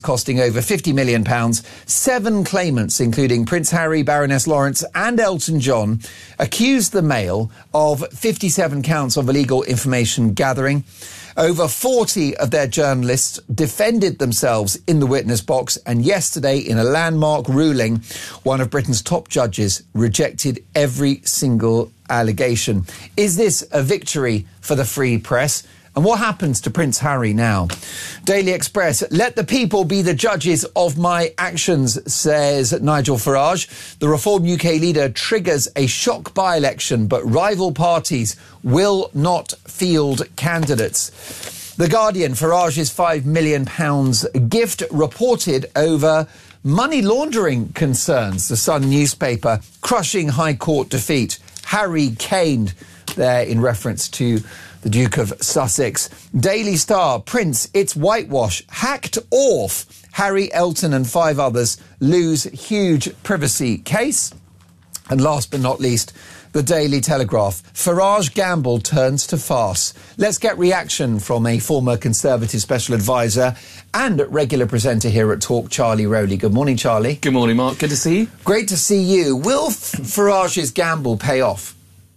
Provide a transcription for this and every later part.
costing over £50 million. 7 claimants, including Prince Harry, Baroness Lawrence and Elton John, accused the Mail of 57 counts of illegal information gathering. Over 40 of their journalists defended themselves in the witness box, and yesterday, in a landmark ruling, one of Britain's top judges rejected every single allegation. Is this a victory for the free press? And what happens to Prince Harry now? Daily Express, let the people be the judges of my actions, says Nigel Farage. The Reform UK leader triggers a shock by-election, but rival parties will not field candidates. The Guardian, Farage's £5 million gift reported over money laundering concerns. The Sun newspaper, crushing High Court defeat. Harry caned, there in reference to the Duke of Sussex. Daily Star, Prince, it's whitewash, hacked off. Harry, Elton and 5 others lose huge privacy case. And last but not least, the Daily Telegraph, Farage gamble turns to farce. Let's get reaction from a former Conservative special advisor and regular presenter here at Talk, Charlie Rowley. Good morning, Charlie. Good morning, Mark. Good to see you. Great to see you. Will Farage's gamble pay off?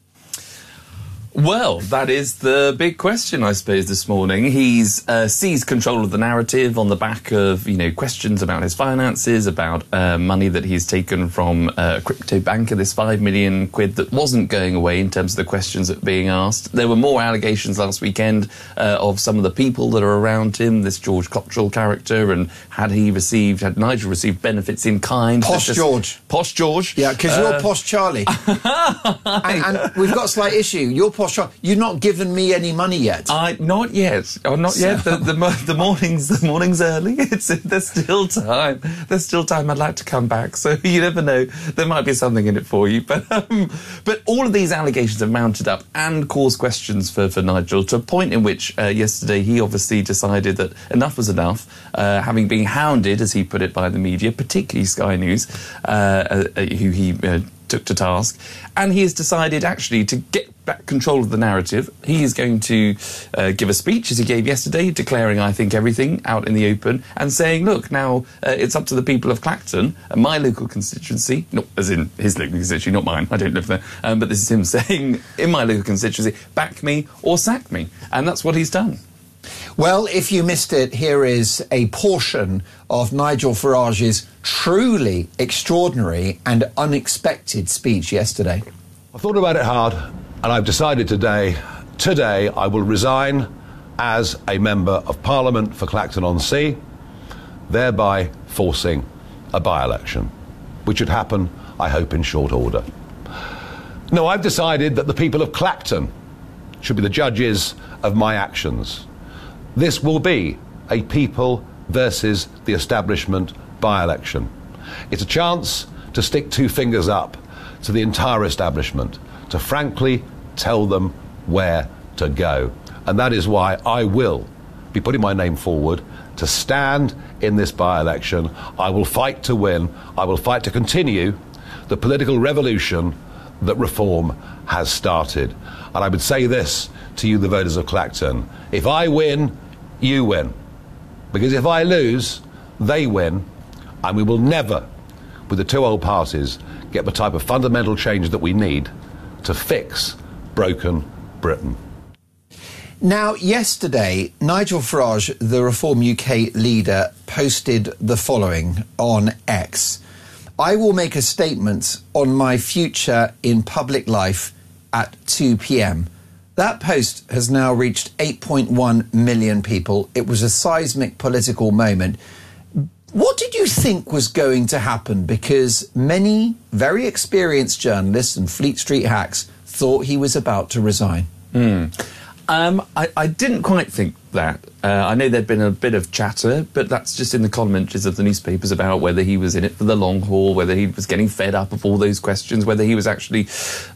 Well, that is the big question, I suppose, this morning. He's seized control of the narrative on the back of, questions about his finances, about money that he's taken from a crypto banker, this £5 million that wasn't going away in terms of the questions that were being asked. There were more allegations last weekend of some of the people that are around him, this George Cottrell character, and had Nigel received benefits in kind? Posh George. Posh George. Yeah, because you're Posh Charlie. and we've got a slight issue. You're Posh Charlie. You've not given me any money yet. Not yet. Oh, not yet. The morning's early. There's still time. There's still time. I'd like to come back. So you never know. There might be something in it for you. But all of these allegations have mounted up and caused questions for Nigel, to a point in which yesterday he obviously decided that enough was enough, having been hounded, as he put it, by the media, particularly Sky News, who he took to task, and he has decided actually to get back control of the narrative. He is going to give a speech, as he gave yesterday, declaring, I think, everything out in the open, and saying, look, now it's up to the people of Clacton, my local constituency, not as in his local constituency, not mine, I don't live there, but this is him saying, in my local constituency, back me or sack me. And that's what he's done. Well, if you missed it, here is a portion of Nigel Farage's truly extraordinary and unexpected speech yesterday. I've thought about it hard, and I've decided today I will resign as a Member of Parliament for Clacton-on-Sea, thereby forcing a by-election, which should happen, I hope, in short order. No, I've decided that the people of Clacton should be the judges of my actions. This will be a people versus the establishment by-election. It's a chance to stick 2 fingers up to the entire establishment, to frankly tell them where to go. And that is why I will be putting my name forward to stand in this by-election. I will fight to win. I will fight to continue the political revolution that Reform has started. And I would say this to you, the voters of Clacton: if I win, you win. Because if I lose, they win, and we will never, with the 2 old parties, get the type of fundamental change that we need to fix broken Britain. Now, yesterday, Nigel Farage, the Reform UK leader, posted the following on X. I will make a statement on my future in public life at 2 p.m. That post has now reached 8.1 million people. It was a seismic political moment. What did you think was going to happen? Because many very experienced journalists and Fleet Street hacks thought he was about to resign. I didn't quite think that. I know there'd been a bit of chatter, but that's just in the column entries of the newspapers about whether he was in it for the long haul, whether he was getting fed up of all those questions, whether he was actually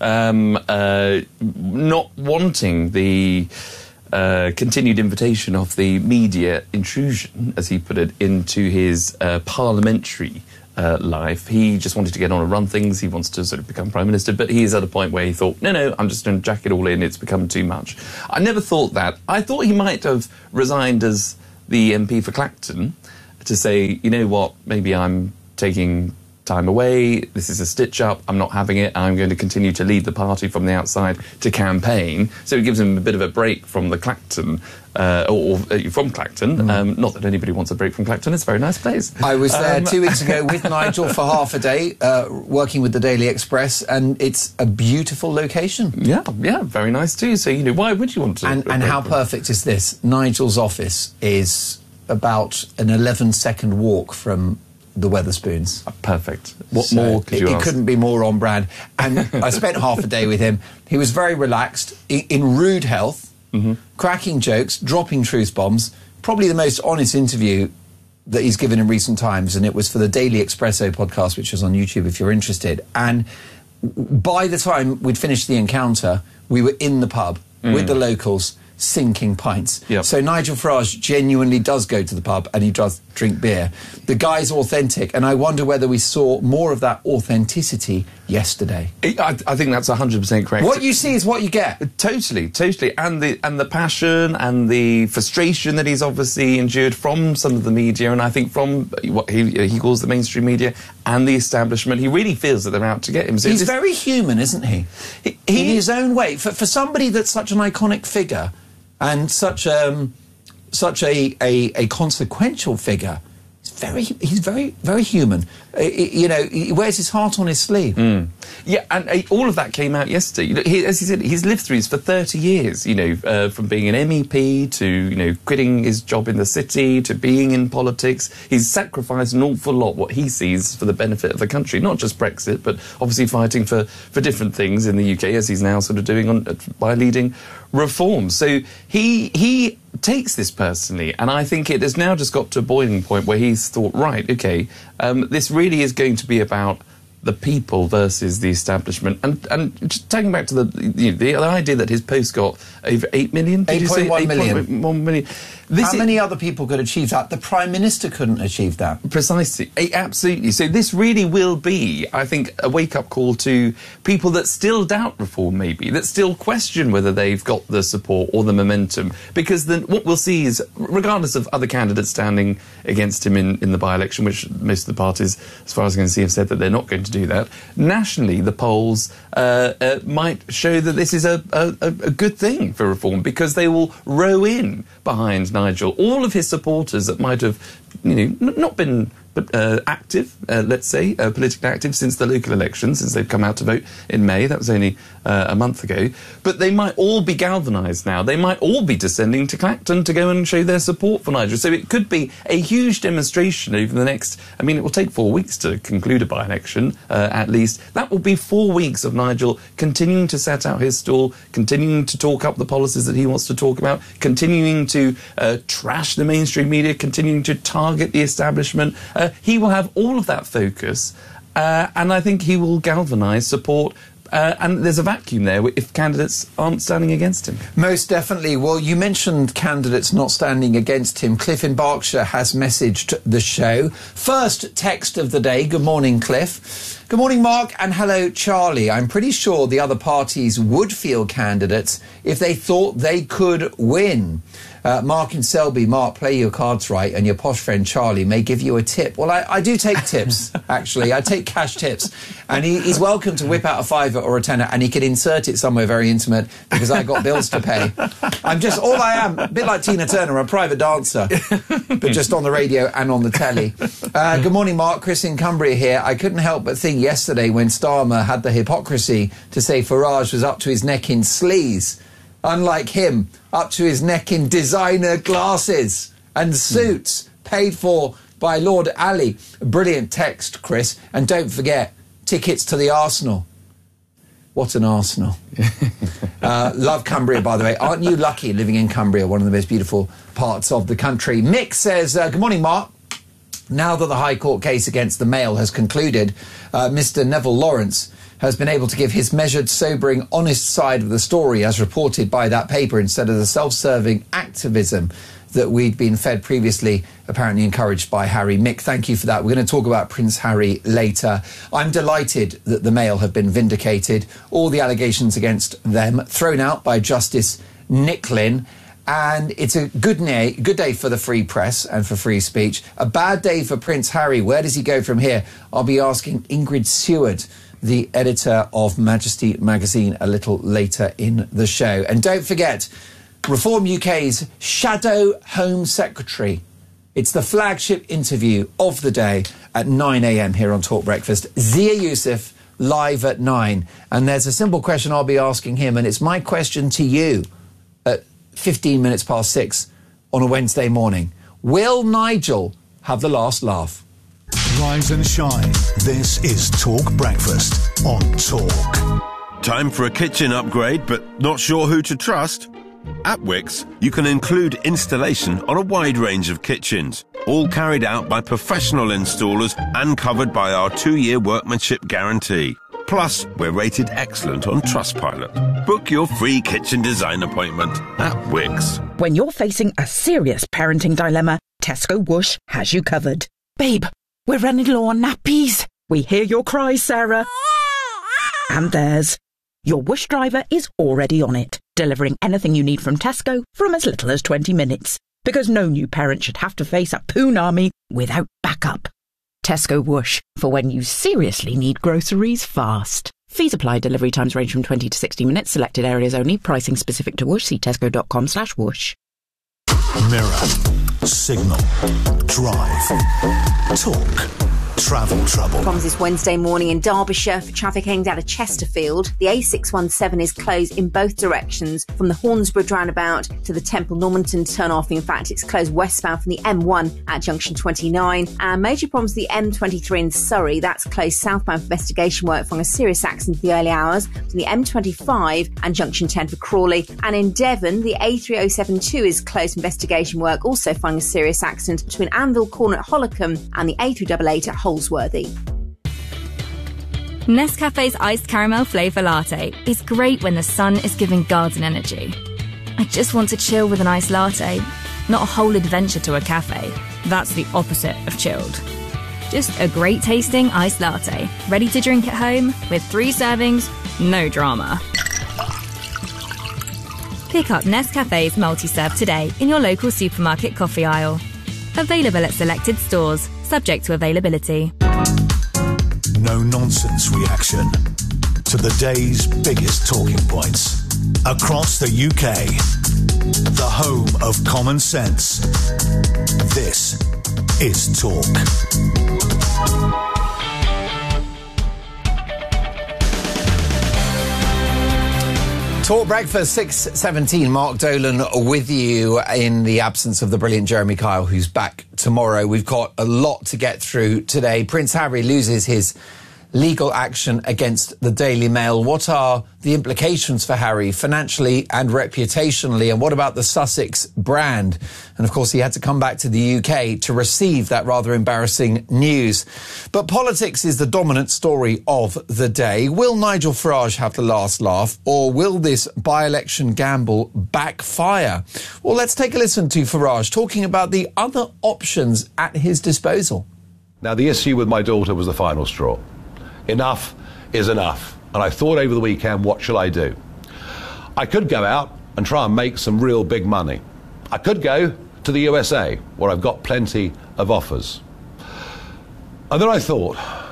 not wanting the continued invitation of the media intrusion, as he put it, into his parliamentary life. He just wanted to get on and run things. He wants to sort of become Prime Minister, but he is at a point where he thought, no, I'm just going to jack it all in. It's become too much. I never thought that. I thought he might have resigned as the MP for Clacton to say, you know what, maybe I'm taking time away, this is a stitch-up, I'm not having it, I'm going to continue to lead the party from the outside to campaign. So it gives him a bit of a break from the Clacton, from Clacton. Not that anybody wants a break from Clacton, it's a very nice place. I was there 2 weeks ago with Nigel for half a day, working with the Daily Express, and it's a beautiful location. Yeah, very nice too. So, why would you want to... And how perfect is this? Nigel's office is about an 11-second walk from the Wetherspoons. Perfect. What more could you ask? It couldn't be more on brand. And I spent half a day with him. He was very relaxed, in rude health, cracking jokes, dropping truth bombs. Probably the most honest interview that he's given in recent times, and it was for the Daily Espresso podcast, which is on YouTube if you're interested. And by the time we'd finished the encounter, we were in the pub with the locals, sinking pints. Yep. So Nigel Farage genuinely does go to the pub and he does drink beer. The guy's authentic, and I wonder whether we saw more of that authenticity yesterday. I think that's 100% correct. What you see is what you get. Totally. And the passion and the frustration that he's obviously endured from some of the media, and I think from what he calls the mainstream media and the establishment. He really feels that they're out to get him. So he's very human, isn't he? In his own way. For somebody that's such an iconic figure and such a consequential figure, he's very, very human. He wears his heart on his sleeve. Yeah, and all of that came out yesterday. As he said, he's lived through this for 30 years, from being an MEP to, quitting his job in the city to being in politics. He's sacrificed an awful lot, what he sees, for the benefit of the country, not just Brexit, but obviously fighting for different things in the UK, as he's now sort of doing by leading reform. So he takes this personally, and I think it has now just got to a boiling point where he's thought, right, okay, this really is going to be about the people versus the establishment. And just taking back to the idea that his post got over 8 million? 8.1 million. 8.1 million. How many other people could achieve that? The Prime Minister couldn't achieve that. Precisely. Absolutely. So this really will be, I think, a wake-up call to people that still doubt reform, maybe, that still question whether they've got the support or the momentum. Because then what we'll see is, regardless of other candidates standing against him in the by-election, which most of the parties, as far as I can see, have said that they're not going to do that, nationally the polls might show that this is a good thing for reform, because they will row in behind Nigel all of his supporters that might have not been active, let's say, politically active since the local elections, since they've come out to vote in May. That was only a month ago. But they might all be galvanised now. They might all be descending to Clacton to go and show their support for Nigel. So it could be a huge demonstration over the next... I mean, it will take 4 weeks to conclude a by-election, at least. That will be 4 weeks of Nigel continuing to set out his stall, continuing to talk up the policies that he wants to talk about, continuing to trash the mainstream media, continuing to target the establishment. He will have all of that focus, and I think he will galvanise support. And there's a vacuum there if candidates aren't standing against him. Most definitely. Well, you mentioned candidates not standing against him. Cliff in Berkshire has messaged the show. First text of the day. Good morning, Cliff. Good morning, Mark, and hello, Charlie. I'm pretty sure the other parties would field candidates if they thought they could win. Mark in Selby, Mark, play your cards right, and your posh friend Charlie may give you a tip. Well, I do take tips, actually. I take cash tips. And he's welcome to whip out a fiver or a tenner, and he can insert it somewhere very intimate, because I got bills to pay. I'm just, all I am, a bit like Tina Turner, a private dancer, but just on the radio and on the telly. Good morning, Mark. Chris in Cumbria here. I couldn't help but think yesterday when Starmer had the hypocrisy to say Farage was up to his neck in sleaze. Unlike him, up to his neck in designer glasses and suits paid for by Lord Ali. Brilliant text, Chris. And don't forget, tickets to the Arsenal. What an Arsenal. Love Cumbria, by the way. Aren't you lucky living in Cumbria, one of the most beautiful parts of the country? Mick says, good morning, Mark. Now that the High Court case against the Mail has concluded, Mr. Neville Lawrence has been able to give his measured, sobering, honest side of the story as reported by that paper, instead of the self-serving activism that we'd been fed previously, apparently encouraged by Harry. Mick, thank you for that. We're going to talk about Prince Harry later. I'm delighted that the Mail have been vindicated. All the allegations against them thrown out by Justice Nicklin. And it's a good day for the free press and for free speech. A bad day for Prince Harry. Where does he go from here? I'll be asking Ingrid Seward, the editor of Majesty magazine, a little later in the show. And don't forget, Reform UK's Shadow Home Secretary. It's the flagship interview of the day at 9 a.m. here on Talk Breakfast. Zia Youssef, live at 9. And there's a simple question I'll be asking him, and it's my question to you at 15 minutes past 6 on a Wednesday morning. Will Nigel have the last laugh? Rise and shine. This is Talk Breakfast on Talk. Time for a kitchen upgrade, but not sure who to trust? At Wickes, you can include installation on a wide range of kitchens, all carried out by professional installers and covered by our 2-year workmanship guarantee. Plus, we're rated excellent on Trustpilot. Book your free kitchen design appointment at Wickes. When you're facing a serious parenting dilemma, Tesco Whoosh has you covered. Babe, we're running low on nappies. We hear your cries, Sarah. And theirs. Your Whoosh driver is already on it, delivering anything you need from Tesco from as little as 20 minutes. Because no new parent should have to face a poon army without backup. Tesco Whoosh, for when you seriously need groceries fast. Fees apply. Delivery times range from 20 to 60 minutes. Selected areas only. Pricing specific to Whoosh. See tesco.com/whoosh. Mirror, Signal, Drive, Talk, Travel Trouble. Comes this Wednesday morning in Derbyshire for traffic heading down to Chesterfield. The A617 is closed in both directions from the Hornsbridge roundabout to the Temple Normanton turn-off. In fact, it's closed westbound from the M1 at junction 29. And major problems with the M23 in Surrey. That's closed southbound for investigation work following a serious accident in the early hours from the M25 and junction 10 for Crawley. And in Devon, the A3072 is closed for investigation work, also following a serious accident between Anvil Corner at Holcombe and the A388 at Holsworthy. Nescafe's iced caramel flavour latte is great when the sun is giving garden energy. I just want to chill with an iced latte, not a whole adventure to a cafe. That's the opposite of chilled. Just a great tasting iced latte, ready to drink at home with 3 servings, no drama. Pick up Nescafe's multi-serve today in your local supermarket coffee aisle. Available at selected stores, subject to availability. No-nonsense reaction to the day's biggest talking points. Across the UK, the home of common sense. This is Talk. Talk Breakfast 6:17. Mark Dolan with you in the absence of the brilliant Jeremy Kyle, who's back tomorrow. We've got a lot to get through today. Prince Harry loses his legal action against the Daily Mail. What are the implications for Harry financially and reputationally? And what about the Sussex brand? And of course, he had to come back to the UK to receive that rather embarrassing news. But politics is the dominant story of the day. Will Nigel Farage have the last laugh, or will this by-election gamble backfire? Well, let's take a listen to Farage talking about the other options at his disposal. Now, the issue with my daughter was the final straw. Enough is enough. And I thought over the weekend, what shall I do? I could go out and try and make some real big money. I could go to the USA, where I've got plenty of offers. And then I thought,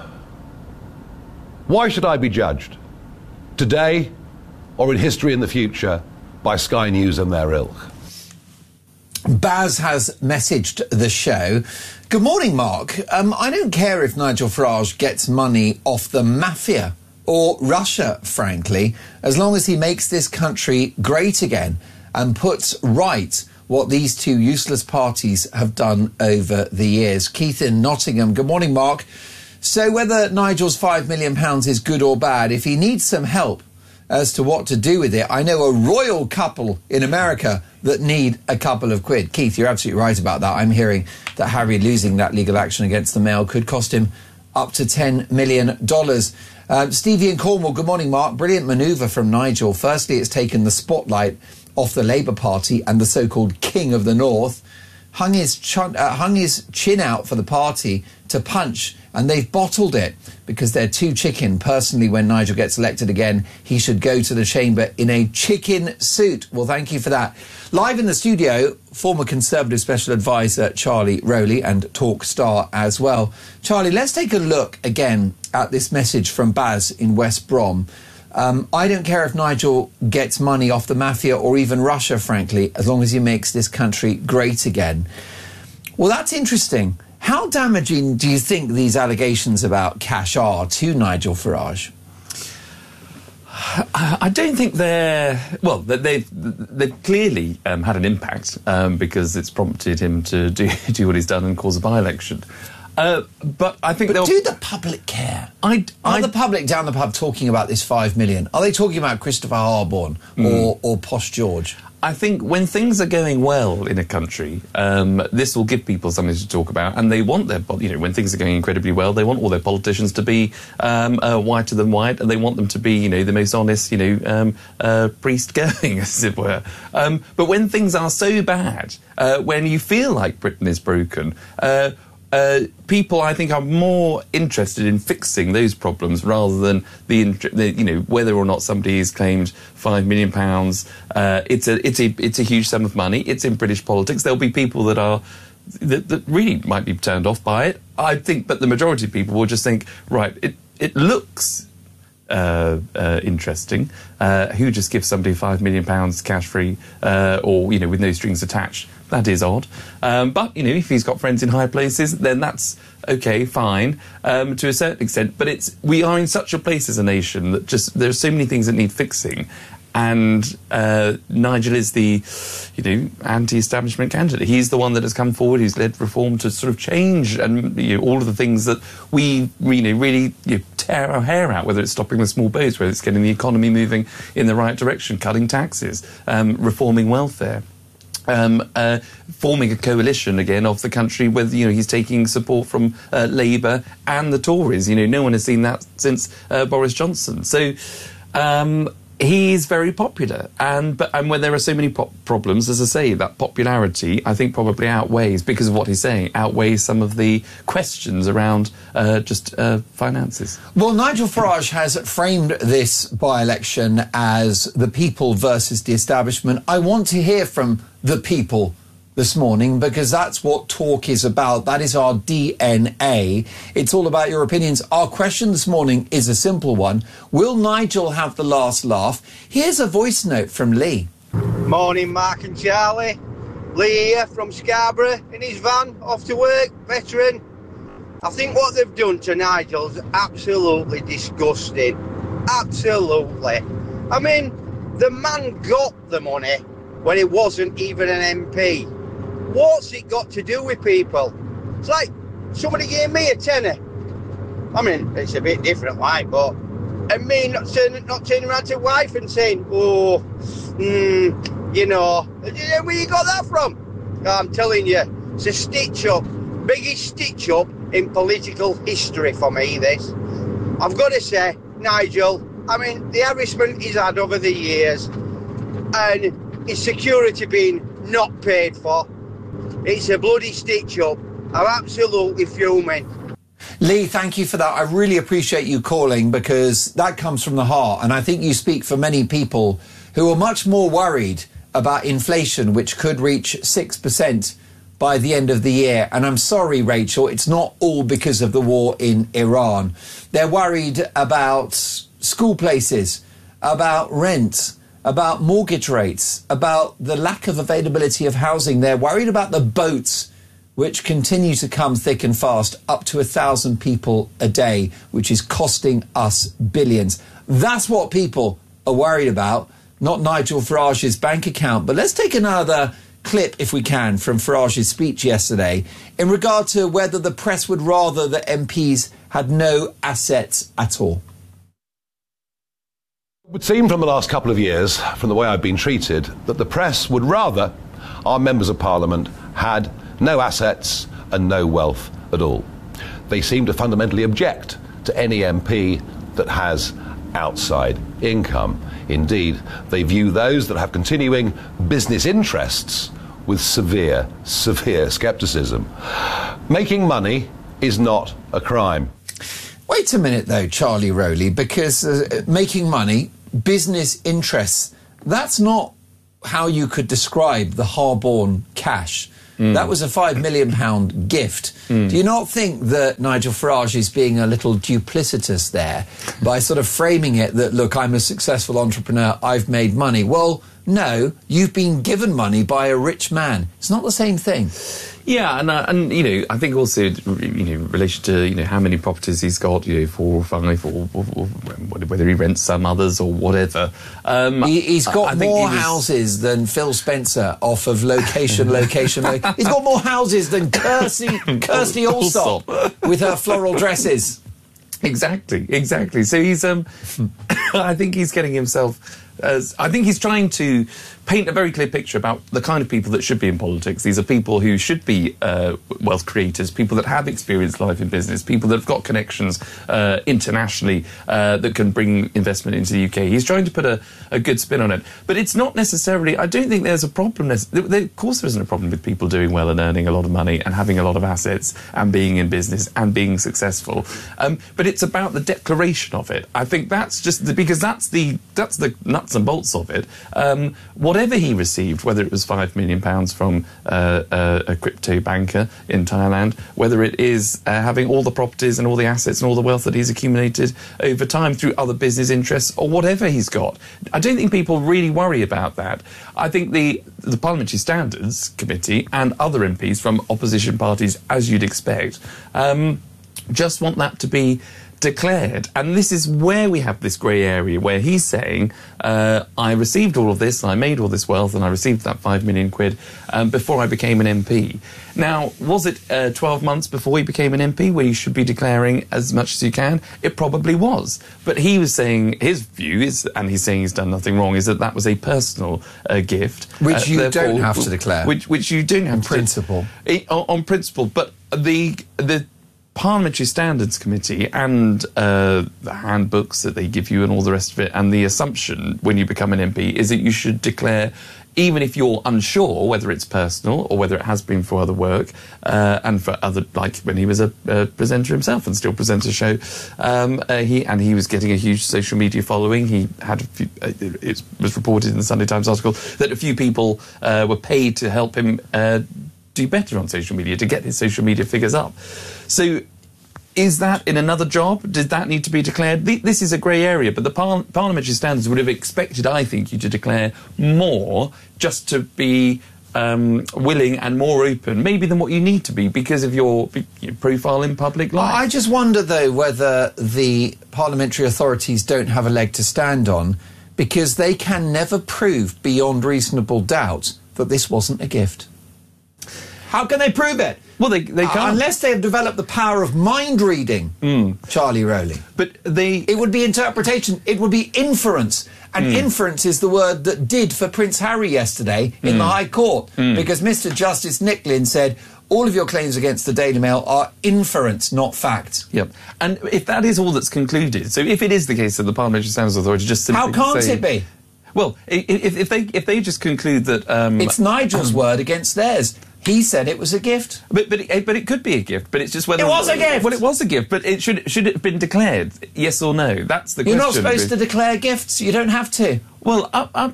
why should I be judged? Today, or in history in the future, by Sky News and their ilk? Baz has messaged the show. Good morning, Mark. I don't care if Nigel Farage gets money off the mafia or Russia, frankly, as long as he makes this country great again and puts right what these two useless parties have done over the years. Keith in Nottingham. Good morning, Mark. So whether Nigel's £5 million is good or bad, if he needs some help as to what to do with it, I know a royal couple in America that need a couple of quid. Keith, you're absolutely right about that. I'm hearing that Harry losing that legal action against the Mail could cost him up to $10 million. Stevie in Cornwall, good morning, Mark. Brilliant manoeuvre from Nigel. Firstly, it's taken the spotlight off the Labour Party and the so-called King of the North. hung his chin out for the party to punch, and they've bottled it because they're too chicken. Personally, when Nigel gets elected again, he should go to the chamber in a chicken suit. Well, thank you for that. Live in the studio, former Conservative Special Advisor Charlie Rowley, and talk star as well. Charlie, let's take a look again at this message from Baz in West Brom. I don't care if Nigel gets money off the mafia or even Russia, frankly, as long as he makes this country great again. Well, that's interesting. How damaging do you think these allegations about cash are to Nigel Farage? I don't think they're... Well, they've clearly had an impact because it's prompted him to do what he's done and cause a by-election. But I think... But do the public care? Are the public down the pub talking about this 5 million? Are they talking about Christopher Harborne or Posh George? I think when things are going well in a country, this will give people something to talk about, and they want their... when things are going incredibly well, they want all their politicians to be whiter than white, and they want them to be, the most honest, priest going, as it were. But when things are so bad, when you feel like Britain is broken... people, I think, are more interested in fixing those problems rather than whether or not somebody has claimed £5 million. It's a huge sum of money. It's in British politics. There'll be people that really might be turned off by it. I think, but the majority of people will just think, right, it looks interesting. Who just gives somebody £5 million cash free, or with no strings attached? That is odd. But, if he's got friends in high places, then that's okay, fine, to a certain extent. But we are in such a place as a nation that there are so many things that need fixing. And Nigel is the, anti-establishment candidate. He's the one that has come forward, who's led reform to sort of change and all of the things that we really tear our hair out, whether it's stopping the small boats, whether it's getting the economy moving in the right direction, cutting taxes, reforming welfare. Forming a coalition again of the country with, he's taking support from Labour and the Tories. No one has seen that since Boris Johnson. So he's very popular. And when there are so many problems, as I say, that popularity, I think, probably outweighs, because of what he's saying, outweighs some of the questions around finances. Well, Nigel Farage has framed this by-election as the people versus the establishment. I want to hear from the people this morning, because that's what talk is about. That is our DNA. It's all about your opinions. Our question this morning is a simple one. Will Nigel have the last laugh? Here's a voice note from Lee. Morning, Mark and Charlie. Lee here from Scarborough in his van, off to work, veteran. I think what they've done to Nigel's absolutely disgusting. Absolutely. I mean, the man got the money when he wasn't even an MP. What's it got to do with people? It's like somebody gave me a tenner. I mean, it's a bit different, but and me not turning around to wife and saying, where you got that from? I'm telling you, it's a stitch-up, biggest stitch-up in political history for me, this. I've got to say, Nigel, I mean, the harassment he's had over the years and his security being not paid for, it's a bloody stitch-up. I'm absolutely fuming. Lee, thank you for that. I really appreciate you calling, because that comes from the heart. And I think you speak for many people who are much more worried about inflation, which could reach 6% by the end of the year. And I'm sorry, Rachel, it's not all because of the war in Iran. They're worried about school places, about rent, about mortgage rates, about the lack of availability of housing. They're worried about the boats, which continue to come thick and fast, up to 1,000 people a day, which is costing us billions. That's what people are worried about, not Nigel Farage's bank account. But let's take another clip, if we can, from Farage's speech yesterday in regard to whether the press would rather that MPs had no assets at all. It would seem from the last couple of years, from the way I've been treated, that the press would rather our members of Parliament had no assets and no wealth at all. They seem to fundamentally object to any MP that has outside income. Indeed, they view those that have continuing business interests with severe scepticism. Making money is not a crime. Wait a minute, though, Charlie Rowley, because making money, business interests, that's not how you could describe the Harborne cash. That was a £5 million gift. Do you not think that Nigel Farage is being a little duplicitous there by sort of framing it that, look, I'm a successful entrepreneur, I've made money? Well, no, you've been given money by a rich man. It's not the same thing. Yeah, and you know, I think also, you know, in relation to, you know, how many properties he's got, you know, 4 or 5, or whether he rents some others or whatever. He's got more houses than Phil Spencer off of location. He's got more houses than Kirsty Allsop with her floral dresses. Exactly. So he's, I think he's getting himself. I think he's trying to paint a very clear picture about the kind of people that should be in politics. These are people who should be wealth creators, people that have experienced life in business, people that have got connections internationally that can bring investment into the UK. He's trying to put a good spin on it. But it's not necessarily, I don't think there's a problem. Of course there isn't a problem with people doing well and earning a lot of money and having a lot of assets and being in business and being successful. But it's about the declaration of it. I think that's just, because that's the nuts and bolts of it. Whatever he received, whether it was £5 million from a crypto banker in Thailand, whether it is having all the properties and all the assets and all the wealth that he's accumulated over time through other business interests, or whatever he's got, I don't think people really worry about that. I think the Parliamentary Standards Committee and other MPs from opposition parties, as you'd expect, just want that to be declared. And this is where we have this grey area where he's saying, I received all of this, and I made all this wealth, and I received that £5 million before I became an MP. Now, was it 12 months before he became an MP where you should be declaring as much as you can? It probably was. But he was saying, his view is, and he's saying he's done nothing wrong, is that was a personal gift. Which you don't have to declare. Which you don't have to. On principle. But the Parliamentary Standards Committee and the handbooks that they give you and all the rest of it, and the assumption when you become an MP is that you should declare, even if you're unsure whether it's personal or whether it has been for other work, and for other, like when he was a presenter himself and still presents a show, he was getting a huge social media following. He had it was reported in the Sunday Times article that a few people were paid to help him do better on social media, to get his social media figures up. So is that in another job? Did that need to be declared? This is a grey area, but the parliamentary standards would have expected, I think, you to declare more just to be willing and more open, maybe, than what you need to be because of your profile in public life. I just wonder, though, whether the parliamentary authorities don't have a leg to stand on because they can never prove beyond reasonable doubt that this wasn't a gift. How can they prove it? Well, they can't. Unless they have developed the power of mind reading, Charlie Rowley. But it would be interpretation. It would be inference. And inference is the word that did for Prince Harry yesterday in the High Court. Because Mr. Justice Nicklin said, all of your claims against the Daily Mail are inference, not fact. Yep. And if that is all that's concluded, so if it is the case that the Parliamentary Standards Authority just simply how can't it be? Well, if they just conclude that it's Nigel's word against theirs. He said it was a gift. But it could be a gift, but it's just whether... It was a gift! Well, it was a gift, but should it have been declared, yes or no? That's the question. You're not supposed to declare gifts. You don't have to. Well,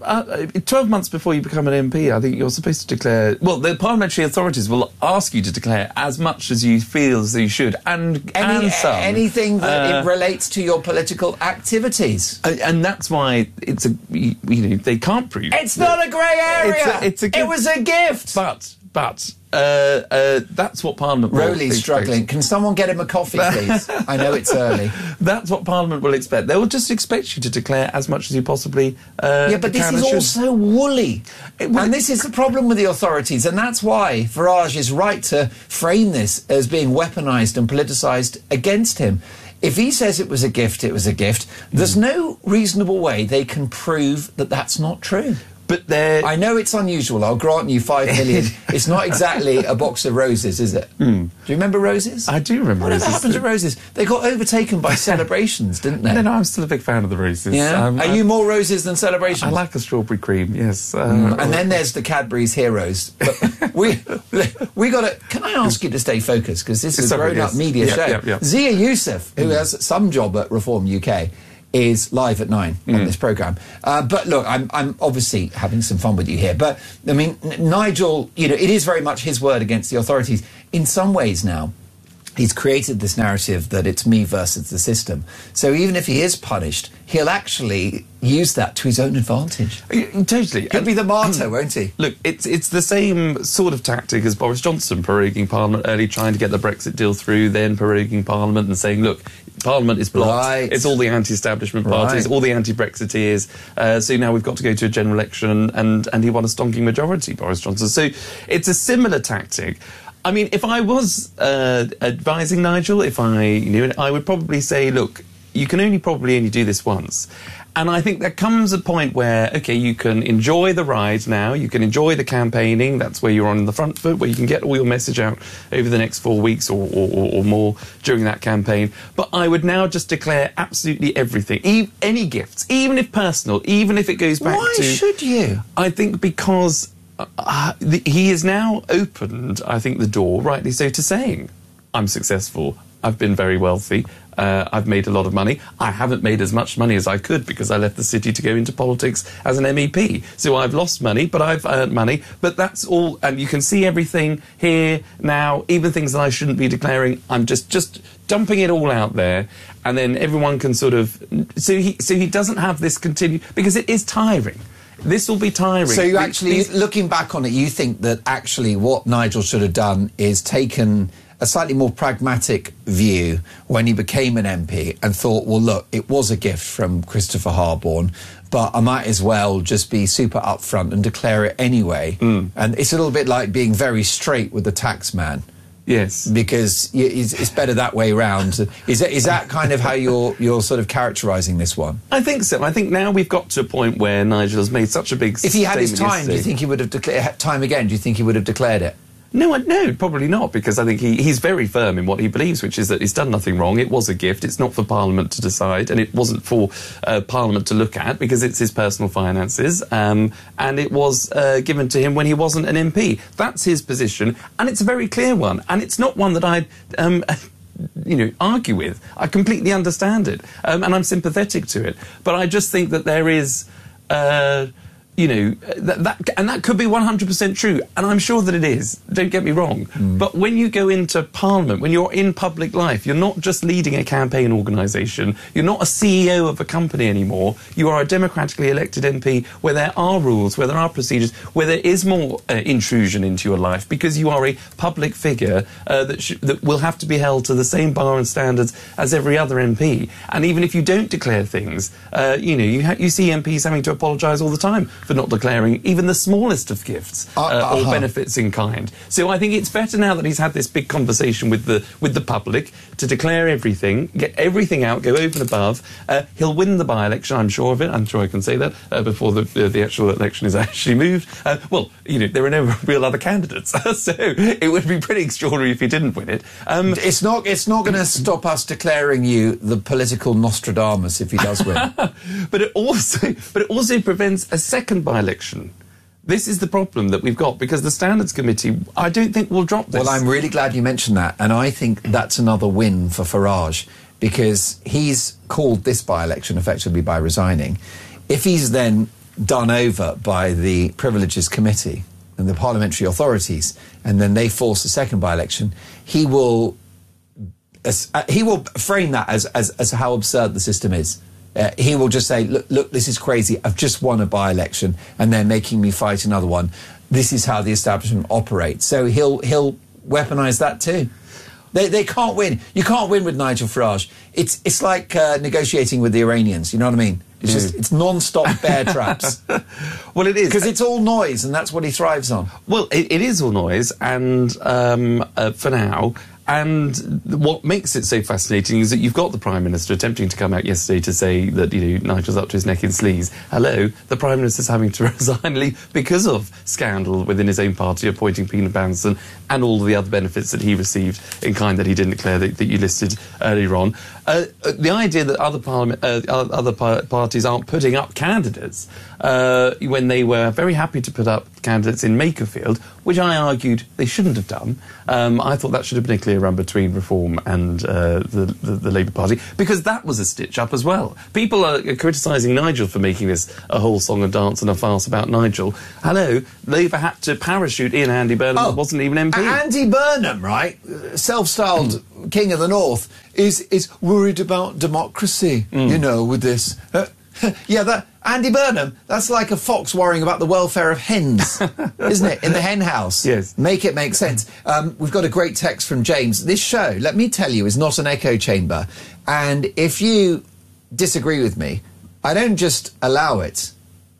12 months before you become an MP, I think you're supposed to declare... Well, the parliamentary authorities will ask you to declare as much as you feel as you should, and some. Anything that it relates to your political activities. And that's why it's a... they can't prove... It's not a grey area! It's a gift. It was a gift! But that's what Parliament will expect. Rowley's struggling. Can someone get him a coffee, please? I know it's early. That's what Parliament will expect. They will just expect you to declare as much as you possibly yeah, but this is all so woolly. And this is the problem with the authorities, and that's why Farage is right to frame this as being weaponised and politicised against him. If he says it was a gift, it was a gift. There's no reasonable way they can prove that that's not true. But they're... I know it's unusual. I'll grant you 5 million. It's not exactly a box of roses, is it? Do you remember roses? I do remember Whatever roses. happened to roses? They got overtaken by celebrations, didn't they? No, I'm still a big fan of the roses. Yeah. Are you more roses than celebrations? I like a strawberry cream, yes. And then there's the Cadbury's Heroes. But we got to... Can I ask you to stay focused? Because this is a grown-up media show. Zia Youssef, who has some job at Reform UK, is live at 9 on this programme. But look, I'm obviously having some fun with you here. But, I mean, Nigel, it is very much his word against the authorities. In some ways now, he's created this narrative that it's me versus the system. So even if he is punished, he'll actually use that to his own advantage. Totally. He'll be the martyr, won't he? Look, it's the same sort of tactic as Boris Johnson proroguing Parliament early, trying to get the Brexit deal through, then proroguing Parliament and saying, look, Parliament is blocked. Right. It's all the anti-establishment parties, all the anti-Brexiteers. So now we've got to go to a general election, and he won a stonking majority, Boris Johnson. So it's a similar tactic. I mean, if I was advising Nigel, if I knew it, I would probably say, look, you can probably only do this once. And I think there comes a point where, OK, you can enjoy the ride now, you can enjoy the campaigning, that's where you're on the front foot, where you can get all your message out over the next 4 weeks or more during that campaign. But I would now just declare absolutely everything, any gifts, even if personal, even if it goes back to... Why should you? I think because... he has now opened, I think, the door, rightly so, to saying, I'm successful, I've been very wealthy, I've made a lot of money. I haven't made as much money as I could because I left the city to go into politics as an MEP. So I've lost money, but I've earned money. But that's all, and you can see everything here now, even things that I shouldn't be declaring. I'm just dumping it all out there, and then everyone can sort of... So he doesn't have this because it is tiring. This will be tiring. So you actually, looking back on it, you think that actually what Nigel should have done is taken a slightly more pragmatic view when he became an MP and thought, well, look, it was a gift from Christopher Harborne, but I might as well just be super upfront and declare it anyway. And it's a little bit like being very straight with the tax man. Yes, because it's better that way round. Is that kind of how you're sort of characterising this one? I think so. I think now we've got to a point where Nigel has made such a big statement. If he had his time, do you think he would have declared time again? Do you think he would have declared it? No, probably not, because I think he's very firm in what he believes, which is that he's done nothing wrong. It was a gift. It's not for Parliament to decide, and it wasn't for Parliament to look at, because it's his personal finances, and it was given to him when he wasn't an MP. That's his position, and it's a very clear one, and it's not one that I'd... argue with. I completely understand it, and I'm sympathetic to it. But I just think that there is... that could be 100% true, and I'm sure that it is, don't get me wrong. But when you go into Parliament, when you're in public life, you're not just leading a campaign organisation, you're not a CEO of a company anymore, you are a democratically elected MP where there are rules, where there are procedures, where there is more intrusion into your life, because you are a public figure that will have to be held to the same bar and standards as every other MP. And even if you don't declare things, you see MPs having to apologise all the time for not declaring even the smallest of gifts or benefits in kind. So I think it's better now that he's had this big conversation with the public to declare everything, get everything out, go over and above. He'll win the by-election, I'm sure of it. I'm sure I can say that before the actual election is actually moved. There are no real other candidates, so it would be pretty extraordinary if he didn't win it. It's not going to stop us declaring you the political Nostradamus if he does win. But it also prevents a second by-election. This is the problem that we've got, because the Standards Committee, I don't think, will drop this. Well, I'm really glad you mentioned that, and I think that's another win for Farage, because he's called this by-election effectively by resigning. If he's then done over by the Privileges Committee and the parliamentary authorities, and then they force a second by-election, he will frame that as how absurd the system is. He will just say, look, this is crazy. I've just won a by-election and they're making me fight another one. This is how the establishment operates. So he'll weaponise that too. They can't win. You can't win with Nigel Farage. It's like negotiating with the Iranians. You know what I mean? It's just it's non-stop bear traps. Well, it is, because it's all noise, and that's what he thrives on. Well, it is all noise, and for now. And what makes it so fascinating is that you've got the Prime Minister attempting to come out yesterday to say that, Nigel's up to his neck in sleaze. Hello, the Prime Minister's having to resign leave because of scandal within his own party, appointing Peter Banson and all the other benefits that he received in kind that he didn't declare that you listed earlier on. The idea that other parties aren't putting up candidates when they were very happy to put up candidates in Makerfield, which I argued they shouldn't have done. I thought that should have been a clear run between Reform and the Labour Party, because that was a stitch-up as well. People are criticising Nigel for making this a whole song and dance and a farce about Nigel. Hello, Labour had to parachute in Andy Burnham, that wasn't even MP. Andy Burnham, right, self-styled King of the North, is worried about democracy, with this. Andy Burnham, that's like a fox worrying about the welfare of hens, isn't it, in the hen house? Yes. Make it make sense. We've got a great text from James. This show, let me tell you, is not an echo chamber. And if you disagree with me, I don't just allow it,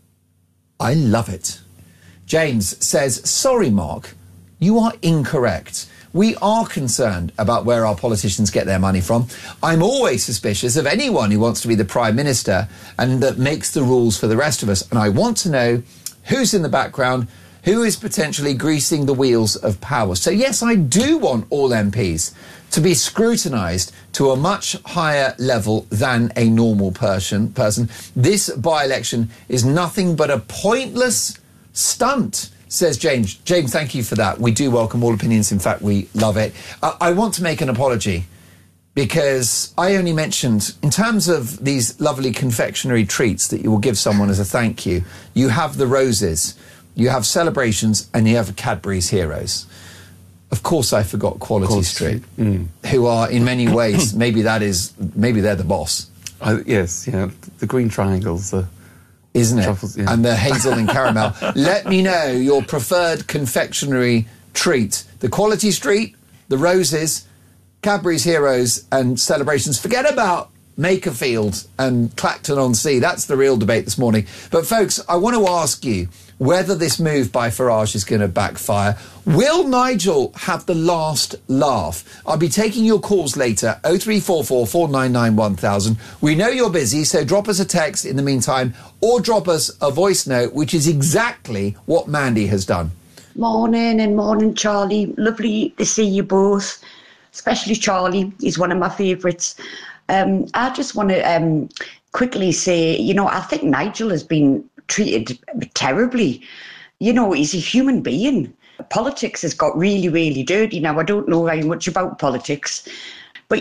I love it. James says, sorry, Mark, you are incorrect. We are concerned about where our politicians get their money from. I'm always suspicious of anyone who wants to be the Prime Minister and that makes the rules for the rest of us. And I want to know who's in the background, who is potentially greasing the wheels of power. So, yes, I do want all MPs to be scrutinised to a much higher level than a normal person. This by-election is nothing but a pointless stunt, says James. James, thank you for that. We do welcome all opinions. In fact, we love it. I want to make an apology because I only mentioned, in terms of these lovely confectionery treats that you will give someone as a thank you, you have the Roses, you have Celebrations, and you have Cadbury's Heroes. Of course, I forgot Quality Street, who are in many ways, maybe they're the boss. Yes, the green triangles. Isn't it? Truffles, yeah. And the hazel and caramel. Let me know your preferred confectionery treat. The Quality Street, the Roses, Cadbury's Heroes and Celebrations. Forget about Makerfield and Clacton-on-Sea. That's the real debate this morning. But, folks, I want to ask you whether this move by Farage is going to backfire. Will Nigel have the last laugh? I'll be taking your calls later, 0344 499 1000. We know you're busy, so drop us a text in the meantime or drop us a voice note, which is exactly what Mandy has done. Morning, Charlie. Lovely to see you both, especially Charlie. He's one of my favourites. I just want to quickly say, I think Nigel has been treated terribly. He's a human being. Politics has got really, really dirty. Now, I don't know very much about politics, but,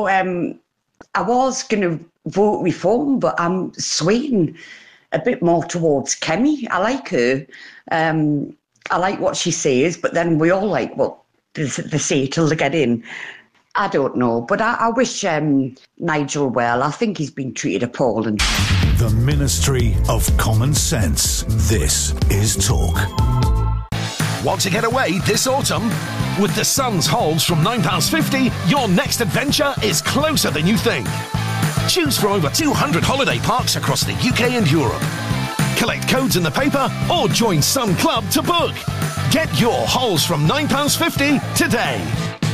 I was going to vote Reform, but I'm swaying a bit more towards Kemi. I like her. I like what she says, but then we all like what they say till they get in. I don't know, but I wish Nigel well. I think he's been treated appalling. The Ministry of Common Sense. This is Talk. Want to get away this autumn? With the Sun's Holes from £9.50, your next adventure is closer than you think. Choose from over 200 holiday parks across the UK and Europe. Collect codes in the paper or join Sun Club to book. Get your Holes from £9.50 today.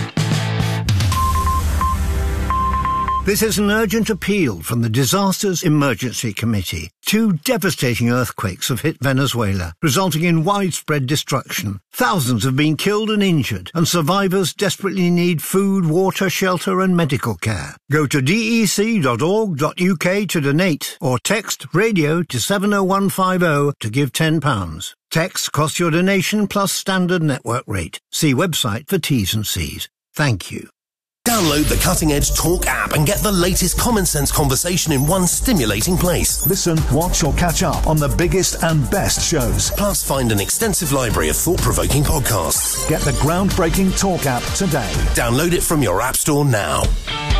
This is an urgent appeal from the Disasters Emergency Committee. 2 devastating earthquakes have hit Venezuela, resulting in widespread destruction. Thousands have been killed and injured, and survivors desperately need food, water, shelter and medical care. Go to dec.org.uk to donate, or text radio to 70150 to give £10. Texts cost your donation plus standard network rate. See website for T's and C's. Thank you. Download the Cutting Edge Talk app and get the latest common sense conversation in one stimulating place. Listen, watch or catch up on the biggest and best shows. Plus, find an extensive library of thought-provoking podcasts. Get the groundbreaking Talk app today. Download it from your app store now.